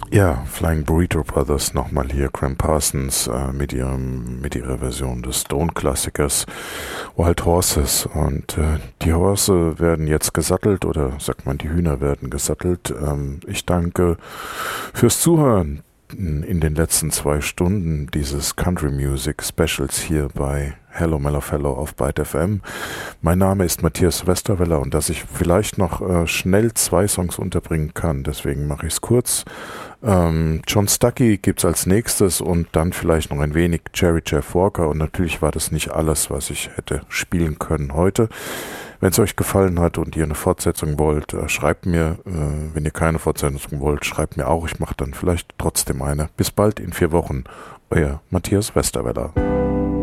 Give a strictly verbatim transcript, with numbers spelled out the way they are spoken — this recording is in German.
Ja, Flying Burrito Brothers nochmal hier, Graham Parsons äh, mit ihrem mit ihrer Version des Stone-Klassikers Wild Horses. Und äh, die Horse werden jetzt gesattelt, oder sagt man, die Hühner werden gesattelt. Ähm, ich danke fürs Zuhören in den letzten zwei Stunden dieses Country Music Specials hier bei Hello Mellow Fellow auf Byte F M. Mein Name ist Matthias Westerweller, und dass ich vielleicht noch äh, schnell zwei Songs unterbringen kann, deswegen mache ich es kurz. Ähm, John Stuckey gibt's als nächstes und dann vielleicht noch ein wenig Jerry Jeff Walker, und natürlich war das nicht alles, was ich hätte spielen können heute. Wenn es euch gefallen hat und ihr eine Fortsetzung wollt, äh, schreibt mir. Äh, wenn ihr keine Fortsetzung wollt, schreibt mir auch. Ich mache dann vielleicht trotzdem eine. Bis bald in vier Wochen. Euer Matthias Westerweller.